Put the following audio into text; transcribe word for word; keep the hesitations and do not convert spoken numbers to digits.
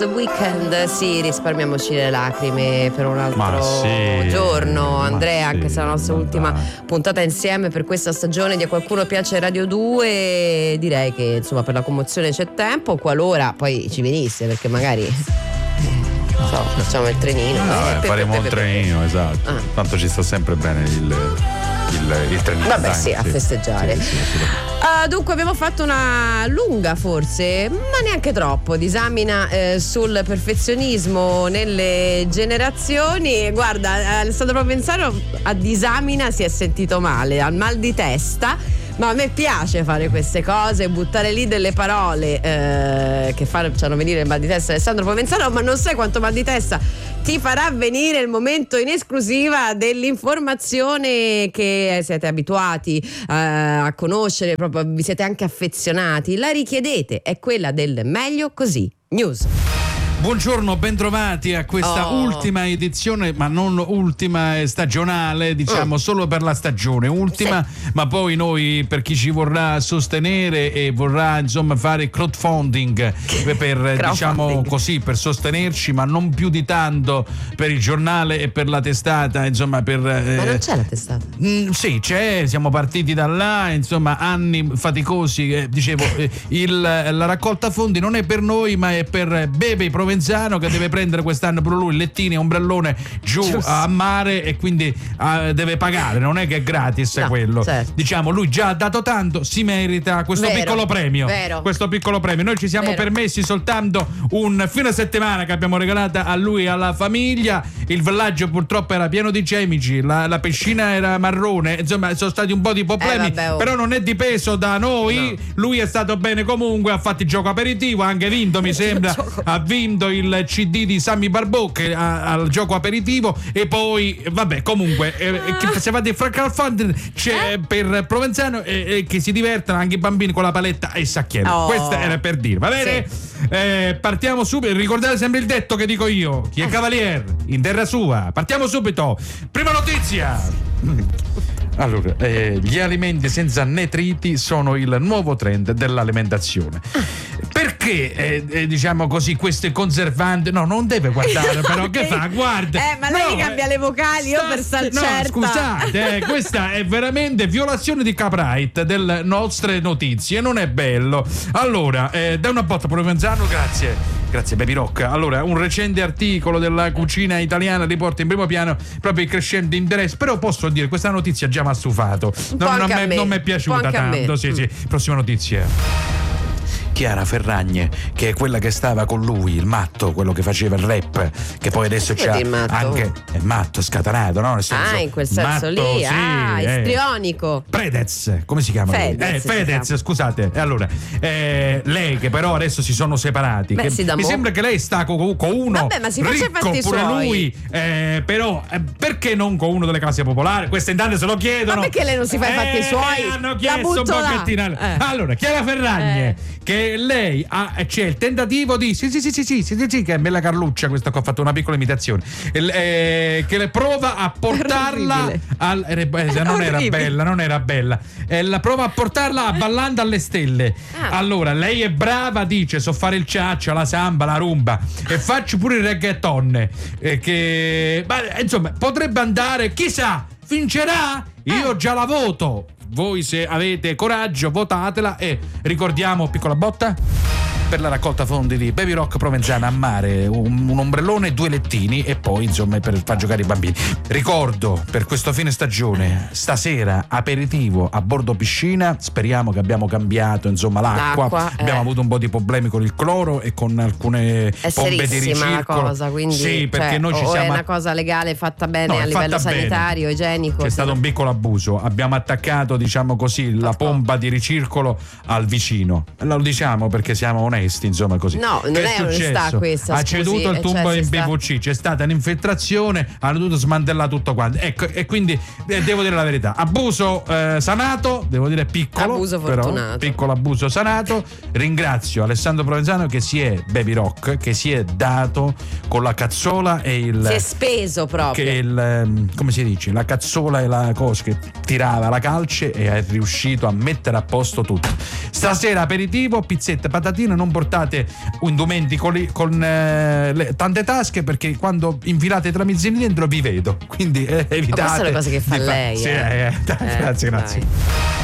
The Weeknd. Sì, risparmiamoci le lacrime per un altro sì, giorno, Andrea, sì, anche se è la nostra ultima dai. puntata insieme per questa stagione di A Qualcuno Piace Radio due. Direi che insomma per la commozione c'è tempo, qualora poi ci venisse, perché magari non so, facciamo il trenino. No, eh, eh, pe- faremo pe- il pe- pe- trenino, esatto. Ah. Tanto ci sta sempre bene il, il, il trenino. Vabbè, dai, sì, a festeggiare. Sì, sì, assolutamente. Uh, dunque abbiamo fatto una lunga, forse, ma neanche troppo, disamina eh, sul perfezionismo nelle generazioni. Guarda, Alessandro Provenzano a disamina si è sentito male, al mal di testa. Ma a me piace fare queste cose, buttare lì delle parole eh, che fanno venire il mal di testa Alessandro Provenzano, ma non sai quanto mal di testa ti farà venire il momento in esclusiva dell'informazione che siete abituati eh, a conoscere, proprio vi siete anche affezionati, la richiedete, è quella del Meglio Così News. Buongiorno, bentrovati a questa Oh. ultima edizione, ma non ultima stagionale, diciamo Mm. solo per la stagione ultima, Sì. ma poi noi, per chi ci vorrà sostenere e vorrà insomma fare crowdfunding per diciamo così, per sostenerci, ma non più di tanto per il giornale e per la testata, insomma per eh, Ma non c'è la testata? Mm, sì, c'è, siamo partiti da là, insomma, anni faticosi. Eh, dicevo, eh, il, la raccolta fondi non è per noi, ma è per Bebe Provenzano, che deve prendere quest'anno per lui lettini e ombrellone giù Giusto. a mare e quindi eh, deve pagare, non è che è gratis No, quello. certo. Diciamo, lui già ha dato tanto, si merita questo Vero, piccolo premio. vero. Questo piccolo premio. Noi ci siamo Vero. permessi soltanto un fine settimana che abbiamo regalato a lui e alla famiglia. Il villaggio purtroppo era pieno di cemici, la, la piscina era marrone, insomma sono stati un po' di problemi, Eh, vabbè, oh. però non è dipeso da noi. No. Lui è stato bene comunque, ha fatto il gioco aperitivo, ha anche vinto mi sembra, ha vinto il C D di Sammy Barbò che ha, al gioco aperitivo, e poi vabbè comunque eh, che si va di crowdfunding c'è per Provenzano eh, eh, che si divertono anche i bambini con la paletta e il sacchiello. Oh. Questo era per dire, va bene? Sì. Eh, partiamo subito, ricordate sempre il detto che dico io, chi è cavalier in terra sua. Partiamo subito, prima notizia. Allora, eh, gli alimenti senza nitriti sono il nuovo trend dell'alimentazione. Perché eh, eh, diciamo così, queste conservanti? No, non deve guardare, però che fa? Guarda. Eh, ma lei No, cambia le vocali, io per star no, certa. scusate, eh, questa è veramente violazione di copyright delle nostre notizie, non è bello. Allora, eh, da una botta Provenzano, grazie. Grazie Baby Rock. Allora, un recente articolo della cucina italiana riporta in primo piano proprio il crescente interesse, però posso dire, questa notizia già mi ha stufato. po' Non, non anche a m'è- me. non mi è Un po' piaciuta anche a me. tanto. Sì, sì. Prossima notizia. Chiara Ferragne, che è quella che stava con lui, il matto, quello che faceva il rap, che poi adesso Che c'ha vuol dire matto? anche è matto, scatanato, no? Nel senso, Ah, in quel senso matto, lì, sì, ah, eh. istrionico. Fedez, come si chiama? lui? Fedez, Eh, si Fedez, chiama. scusate. E allora, eh, lei che però adesso si sono separati. Beh, che sì, da mi mo'. sembra che lei sta con, con uno Vabbè, ma si faccia i ricco fatti pure suoi. lui, eh, però eh, perché non con uno delle classi popolari? Queste intanto se lo chiedono. Ma perché lei non si fa i fatti Eh, suoi? Hanno La chiesto un butto là. pochettino. Eh. Allora, Chiara Ferragne, Eh. che lei ha, c'è il tentativo di sì sì sì sì sì sì, sì, sì che è bella Carluccia, questa qua, ho fatto una piccola imitazione, Il- eh, che le prova a portarla Orribile. al, eh, eh, non era Orribile. bella, non era bella, eh, la prova a portarla a ballando alle stelle. Ah. Allora, lei è brava, dice, so fare il ciaccia, la samba, la rumba e faccio pure il reggaeton, eh, che ma, insomma potrebbe andare, chissà, vincerà? Io già la voto. Voi se avete coraggio votatela e ricordiamo, piccola botta, per la raccolta fondi di Baby Rock Provenzana a mare, un, un ombrellone, due lettini e poi insomma per far giocare i bambini. Ricordo per questo fine stagione, stasera aperitivo a bordo piscina, speriamo che abbiamo cambiato insomma l'acqua, L'acqua, eh. abbiamo avuto un po' di problemi con il cloro e con alcune È pompe di serissima ricircolo. la cosa, quindi sì, perché cioè, noi ci o siamo è una cosa legale fatta bene No, a è livello fatta bene. sanitario, igienico. C'è sì. stato un piccolo abuso, abbiamo attaccato diciamo così la pompa di ricircolo al vicino, lo diciamo perché siamo onesti insomma così. No, non Che è onestà successo? questa, Ha scusi, ceduto il eh, tubo cioè, in si sta- B V C, c'è stata un'infiltrazione, hanno dovuto smantellare tutto quanto, ecco, e quindi eh, devo dire la verità, abuso eh, sanato, devo dire piccolo, Abuso però, fortunato. piccolo abuso sanato. Ringrazio Alessandro Provenzano che si è Baby Rock, che si è dato con la cazzola e il Si è speso proprio. che il ehm, come si dice, la cazzola e la cosa che tirava la calce e è riuscito a mettere a posto tutto. Stasera aperitivo, pizzette, patatine, non portate indumenti con, li- con eh, le- tante tasche, perché quando infilate i tramezzini dentro vi vedo, quindi eh, evitate. Ma queste sono le cose che fa di fa- lei. Sì, eh. eh, eh, Eh, grazie, grazie. dai.